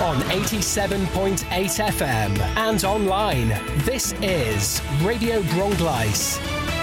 on 87.8 FM and online. This is Radio Bronglais.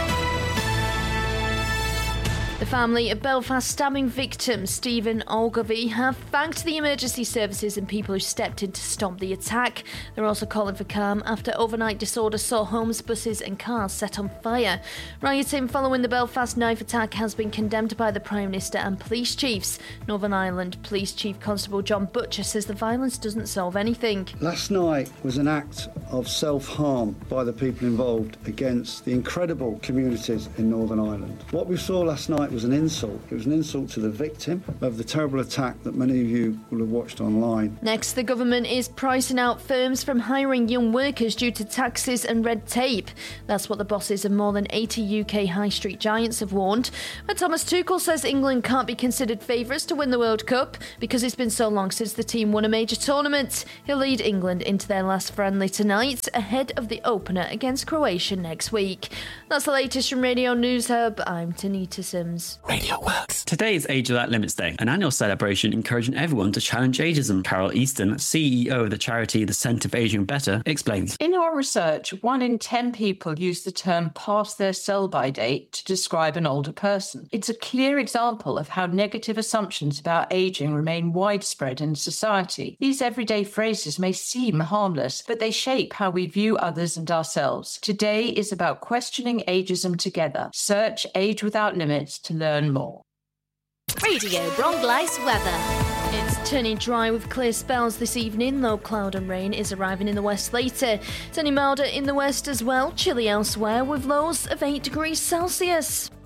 The family of Belfast stabbing victim Stephen Ogilvie have thanked the emergency services and people who stepped in to stop the attack. They're also calling for calm after overnight disorder saw homes, buses and cars set on fire. Rioting following the Belfast knife attack has been condemned by the Prime Minister and police chiefs. Northern Ireland Police Chief Constable John Butcher says the violence doesn't solve anything. Last night was an act of self-harm by the people involved against the incredible communities in Northern Ireland. What we saw last night was an insult. It was an insult to the victim of the terrible attack that many of you will have watched online. Next, the government is pricing out firms from hiring young workers due to taxes and red tape. That's what the bosses of more than 80 UK high street giants have warned. But Thomas Tuchel says England can't be considered favourites to win the World Cup because it's been so long since the team won a major tournament. He'll lead England into their last friendly tonight, ahead of the opener against Croatia next week. That's the latest from Radio News Hub. I'm Tanita Sims. Radio Works. Today is Age Without Limits Day, an annual celebration encouraging everyone to challenge ageism. Carol Easton, CEO of the charity The Centre for Aging Better, explains. In our research, 1 in 10 people use the term past their sell-by date to describe an older person. It's a clear example of how negative assumptions about ageing remain widespread in society. These everyday phrases may seem harmless, but they shape how we view others and ourselves. Today is about questioning ageism together. Search Age Without Limits to learn more. Radio Bronglais weather. It's turning dry with clear spells this evening, though cloud and rain is arriving in the west later. Turning milder in the west as well, chilly elsewhere with lows of 8 degrees Celsius.